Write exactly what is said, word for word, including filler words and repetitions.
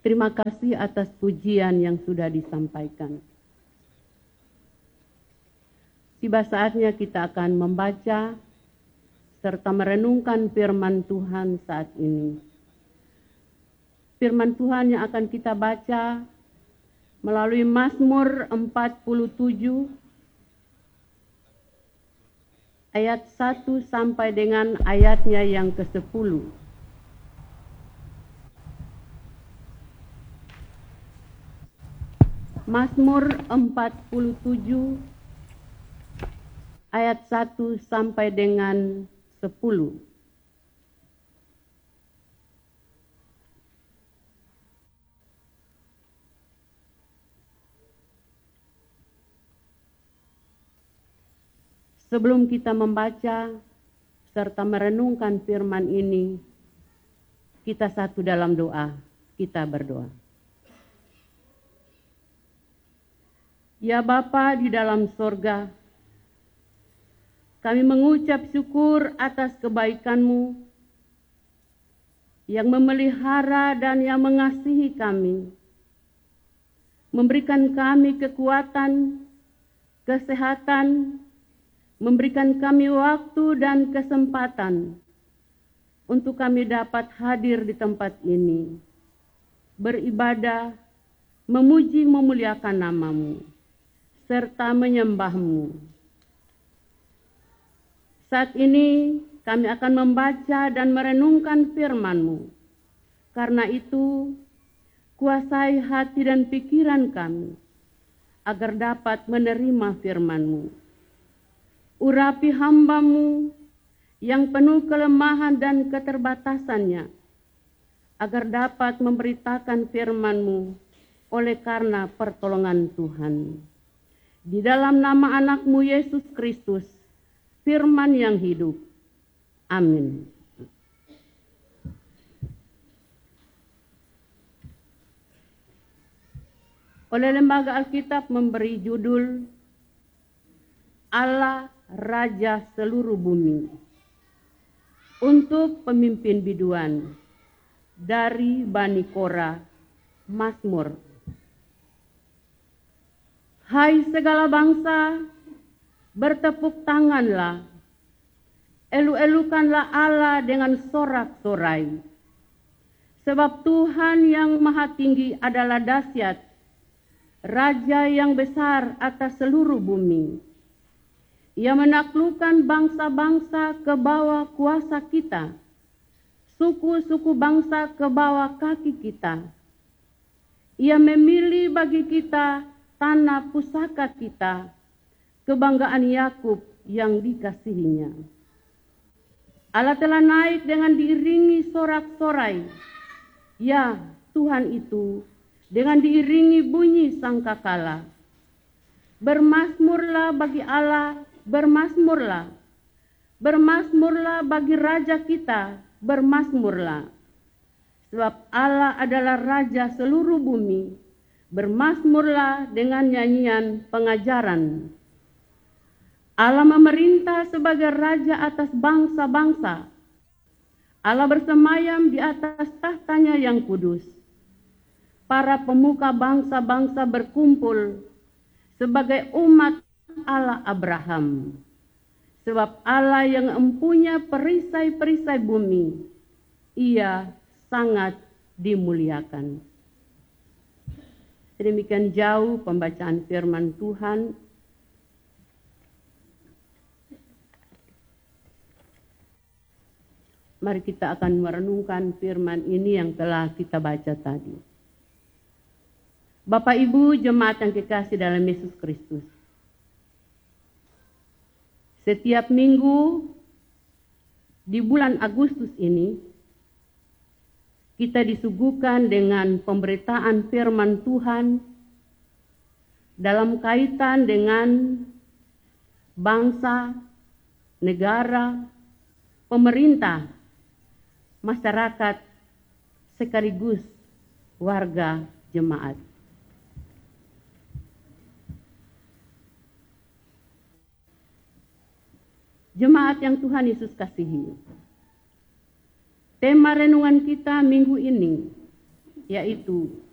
Terima kasih atas pujian yang sudah disampaikan. Tiba saatnya kita akan membaca serta merenungkan firman Tuhan saat ini. Firman Tuhan yang akan kita baca melalui Mazmur empat puluh tujuh ayat satu sampai dengan ayatnya yang kesepuluh. Mazmur empat puluh tujuh ayat satu sampai dengan sepuluh. Sebelum kita membaca serta merenungkan firman ini, kita satu dalam doa, kita berdoa. Ya Bapa di dalam sorga, kami mengucap syukur atas kebaikan-Mu yang memelihara dan yang mengasihi kami, memberikan kami kekuatan, kesehatan, memberikan kami waktu dan kesempatan untuk kami dapat hadir di tempat ini, beribadah, memuji memuliakan nama-Mu, serta menyembah-Mu. Saat ini kami akan membaca dan merenungkan firman-Mu. Karena itu, kuasai hati dan pikiran kami, agar dapat menerima firman-Mu. Urapi hamba-Mu yang penuh kelemahan dan keterbatasannya, agar dapat memberitakan firman-Mu oleh karena pertolongan Tuhan. Di dalam nama anak-Mu Yesus Kristus, firman yang hidup. Amin. Oleh Lembaga Alkitab memberi judul Allah Raja Seluruh Bumi. Untuk pemimpin biduan dari Bani Korah, Mazmur. Hai segala bangsa, bertepuk tanganlah, elu-elukanlah Allah dengan sorak-sorai. Sebab Tuhan yang maha tinggi adalah dahsyat, Raja yang besar atas seluruh bumi. Ia menaklukkan bangsa-bangsa ke bawah kuasa kita, suku-suku bangsa ke bawah kaki kita. Ia memilih bagi kita tanah pusaka kita, kebanggaan Yakub yang dikasihinya. Allah telah naik dengan diiringi sorak-sorai. Ya, Tuhan itu dengan diiringi bunyi sangkakala. Bermazmurlah bagi Allah, bermazmurlah. Bermazmurlah bagi Raja kita, bermazmurlah. Sebab Allah adalah Raja seluruh bumi. Bermazmurlah dengan nyanyian pengajaran. Allah memerintah sebagai Raja atas bangsa-bangsa. Allah bersemayam di atas tahtanya yang kudus. Para pemuka bangsa-bangsa berkumpul sebagai umat Allah Abraham. Sebab Allah yang empunya perisai-perisai bumi, Ia sangat dimuliakan. Demikian jauh pembacaan firman Tuhan. Mari kita akan merenungkan firman ini yang telah kita baca tadi. Bapak Ibu jemaat yang dikasihi dalam Yesus Kristus. Setiap minggu di bulan Agustus ini, kita disuguhkan dengan pemberitaan firman Tuhan dalam kaitan dengan bangsa, negara, pemerintah, masyarakat, sekaligus warga jemaat. Jemaat yang Tuhan Yesus kasihi. Tema renungan kita minggu ini yaitu